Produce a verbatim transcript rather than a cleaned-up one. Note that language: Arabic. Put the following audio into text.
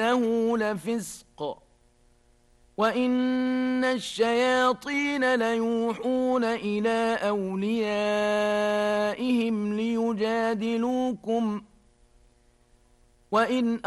إنه لفسق وإن الشياطين ليوحون إلى أوليائهم ليجادلوكم وإن